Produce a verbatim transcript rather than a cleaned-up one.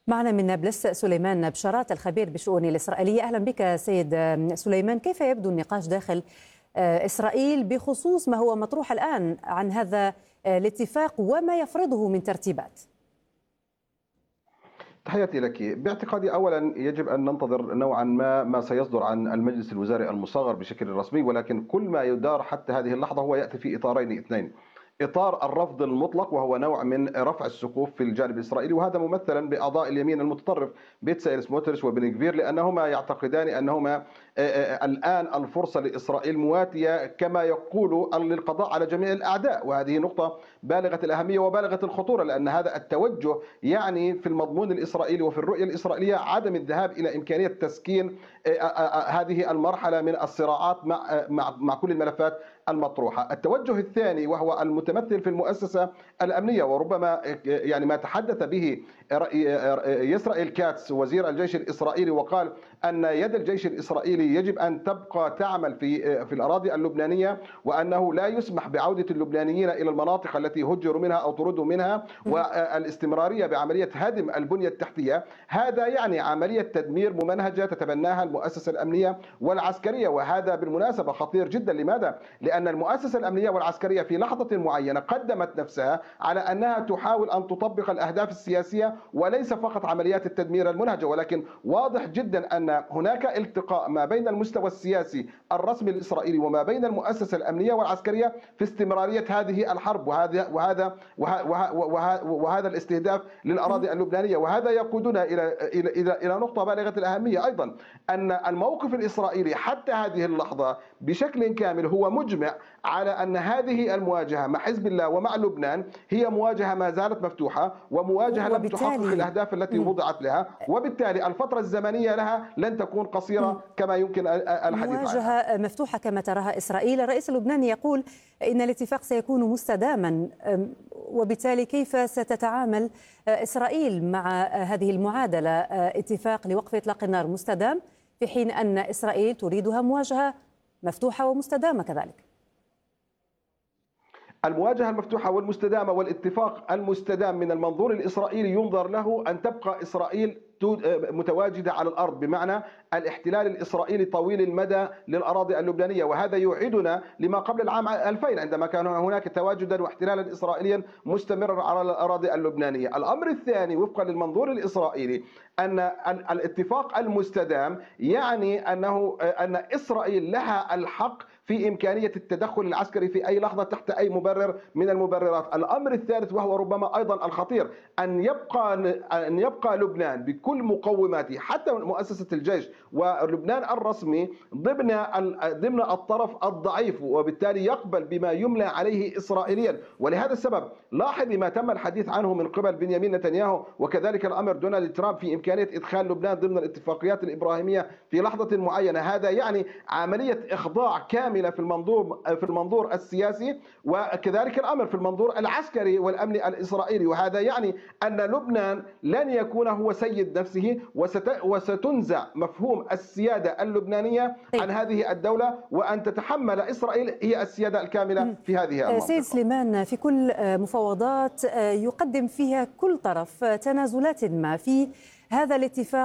معنا من نابلس سليمان بشارات الخبير بالشؤون الإسرائيلية. أهلا بك سيد سليمان. كيف يبدو النقاش داخل إسرائيل بخصوص ما هو مطروح الآن عن هذا الاتفاق وما يفرضه من ترتيبات؟ تحياتي لك. باعتقادي أولا يجب أن ننتظر نوعا ما ما سيصدر عن المجلس الوزاري المصغر بشكل رسمي، ولكن كل ما يدار حتى هذه اللحظة هو يأتي في إطارين اثنين: إطار الرفض المطلق وهو نوع من رفع السقوف في الجانب الإسرائيلي، وهذا ممثلا بأعضاء اليمين المتطرف بيتسائل سموتريتش وبن غفير، لأنهما يعتقدان أنهما الآن الفرصة لإسرائيل مواتية كما يقول للقضاء على جميع الأعداء، وهذه نقطة بالغة الأهمية وبالغة الخطورة، لأن هذا التوجه يعني في المضمون الإسرائيلي وفي الرؤية الإسرائيلية عدم الذهاب إلى إمكانية تسكين هذه المرحلة من الصراعات مع مع مع كل الملفات المطروحة. التوجه الثاني وهو المتمثل في المؤسسة الأمنية، وربما يعني ما تحدث به إسرائيل كاتس وزير الجيش الإسرائيلي، وقال أن يد الجيش الإسرائيلي يجب أن تبقى تعمل في في الأراضي اللبنانية، وأنه لا يسمح بعودة اللبنانيين إلى المناطق التي هجروا منها أو طردوا منها، والاستمرارية بعملية هدم البنية التحتية. هذا يعني عملية تدمير ممنهجة تتبناها المؤسسة الأمنية والعسكرية، وهذا بالمناسبة خطير جدا. لماذا؟ لأن المؤسسة الأمنية والعسكرية في لحظة معينة قدمت نفسها على أنها تحاول أن تطبق الأهداف السياسية وليس فقط عمليات التدمير المنهجة، ولكن واضح جدا أن هناك التقاء ما بين المستوى السياسي الرسمي الإسرائيلي وما بين المؤسسة الأمنية والعسكرية في استمرارية هذه الحرب وهذا وهذا وهذا, وهذا, وهذا الاستهداف للأراضي اللبنانية. وهذا يقودنا إلى إلى إلى إلى نقطة بالغة الأهمية أيضا، أن الموقف الإسرائيلي حتى هذه اللحظة بشكل كامل هو مجمع على أن هذه المواجهة مع حزب الله ومع لبنان هي مواجهة ما زالت مفتوحة، ومواجهة لم تحقق الأهداف التي وضعت لها، وبالتالي الفترة الزمنية لها لن تكون قصيرة كما يمكن الحديث عنها. مواجهة مفتوحة كما تراها إسرائيل. الرئيس اللبناني يقول إن الاتفاق سيكون مستداما، وبالتالي كيف ستتعامل إسرائيل مع هذه المعادلة؟ اتفاق لوقف إطلاق النار مستدام في حين أن إسرائيل تريدها مواجهة مفتوحة ومستدامة كذلك. المواجهة المفتوحة والمستدامة والاتفاق المستدام من المنظور الإسرائيلي ينظر له أن تبقى إسرائيل متواجدة على الأرض، بمعنى الاحتلال الإسرائيلي طويل المدى للأراضي اللبنانية، وهذا يعيدنا لما قبل العام ألفين عندما كان هناك تواجدا واحتلالا إسرائيليا مستمرا على الأراضي اللبنانية. الأمر الثاني وفقا للمنظور الإسرائيلي أن الاتفاق المستدام يعني أنه أن إسرائيل لها الحق في إمكانية التدخل العسكري في أي لحظة تحت أي مبرر من المبررات. الأمر الثالث وهو ربما أيضا الخطير، أن يبقى أن يبقى لبنان بكل مقوماته حتى مؤسسة الجيش ولبنان الرسمي ضمن ضمن الطرف الضعيف، وبالتالي يقبل بما يملى عليه إسرائيليا. ولهذا السبب لاحظ ما تم الحديث عنه من قبل بنيامين نتنياهو وكذلك الأمر دونالد ترامب في إمكانية إدخال لبنان ضمن الاتفاقيات الإبراهيمية في لحظة معينة. هذا يعني عملية إخضاع كاملة في المنظور في المنظور السياسي، وكذلك الأمر في المنظور العسكري والأمني الإسرائيلي. وهذا يعني أن لبنان لن يكون هو سيد نفسه، وستنزع مفهوم السيادة اللبنانية عن هذه الدولة، وأن تتحمل إسرائيل هي السيادة الكاملة في هذه المنطقة. سيد سليمان، في كل مفاوضات يقدم فيها كل طرف تنازلات ما في هذا الاتفاق